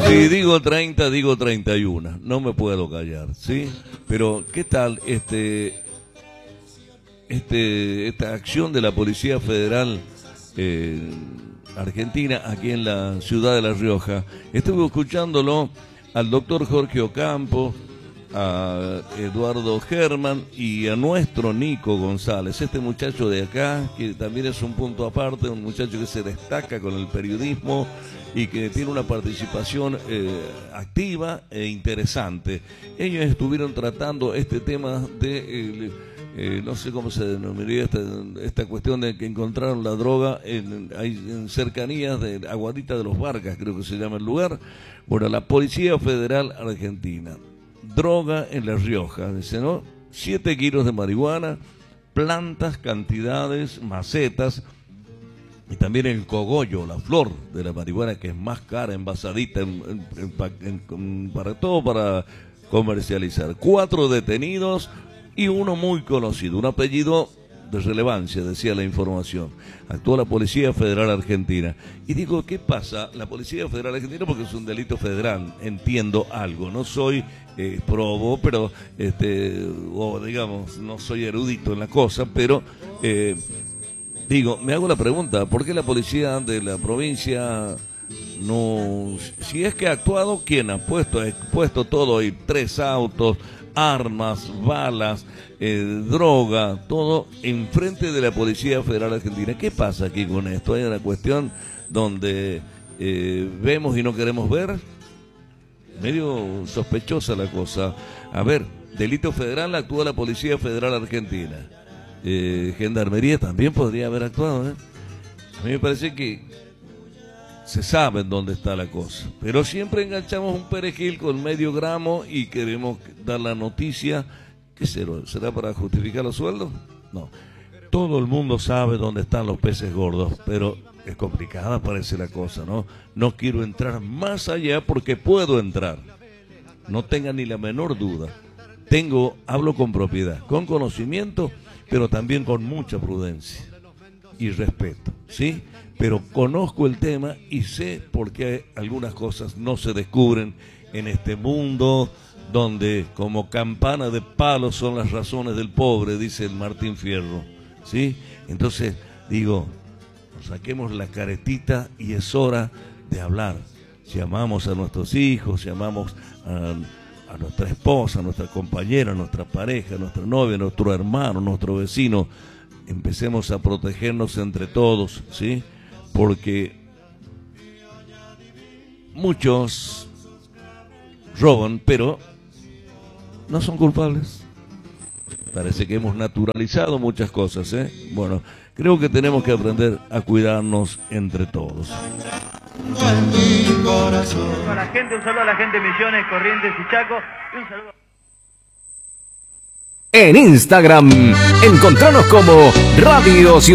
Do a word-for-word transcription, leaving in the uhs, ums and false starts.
Si digo treinta, digo treinta y uno. No me puedo callar, ¿sí? Pero, ¿qué tal este, este, esta acción de la Policía Federal eh, Argentina aquí en la ciudad de La Rioja? Estuve escuchándolo al doctor Jorge Ocampo, a Eduardo Germán y a nuestro Nico González, este muchacho de acá, que también es un punto aparte, un muchacho que se destaca con el periodismo y que tiene una participación eh, activa e interesante. Ellos estuvieron tratando este tema de, eh, eh, no sé cómo se denominaría esta, esta cuestión de que encontraron la droga en, en cercanías de Aguadita de los Vargas, creo que se llama el lugar. Bueno, la Policía Federal Argentina, droga en La Rioja, dice, ¿no? Siete kilos de marihuana, plantas, cantidades, macetas, y también el cogollo, la flor de la marihuana, que es más cara, envasadita, en, en, en, en, para todo para comercializar. Cuatro detenidos y uno muy conocido, un apellido de relevancia, decía la información. Actuó la Policía Federal Argentina. Y digo, ¿qué pasa? La Policía Federal Argentina, porque es un delito federal, entiendo algo, no soy eh, probo, pero, este, o digamos, no soy erudito en la cosa, pero, eh, digo, me hago la pregunta, ¿por qué la policía de la provincia no, si es que ha actuado, ¿quién ha puesto? Ha puesto todo ahí, tres autos, armas, balas, eh, droga, todo enfrente de la Policía Federal Argentina. ¿Qué pasa aquí con esto? ¿Hay una cuestión donde eh, vemos y no queremos ver? Medio sospechosa la cosa. A ver, delito federal, actúa la Policía Federal Argentina. Eh, Gendarmería también podría haber actuado, ¿eh? A mí me parece que se sabe en dónde está la cosa, pero siempre enganchamos un perejil con medio gramo y queremos dar la noticia. ¿Qué será? ¿Será para justificar los sueldos? No. Todo el mundo sabe dónde están los peces gordos, pero es complicada parece la cosa, ¿no? No quiero entrar más allá porque puedo entrar. No tengan ni la menor duda. Tengo, hablo con propiedad, con conocimiento, pero también con mucha prudencia y respeto, ¿sí? Pero conozco el tema y sé por qué algunas cosas no se descubren en este mundo donde como campana de palo son las razones del pobre, dice el Martín Fierro, ¿sí? Entonces, digo, saquemos la caretita y es hora de hablar. Si amamos a nuestros hijos, si amamos a, a nuestra esposa, a nuestra compañera, a nuestra pareja, a nuestra novia, a nuestro hermano, a nuestro vecino, empecemos a protegernos entre todos, ¿sí? Porque muchos roban, pero no son culpables. Parece que hemos naturalizado muchas cosas, ¿eh? Bueno, creo que tenemos que aprender a cuidarnos entre todos. A la gente, un saludo a la gente de Misiones, Corrientes y Chaco, y un saludo. En Instagram, encontranos como Radio Ciudad.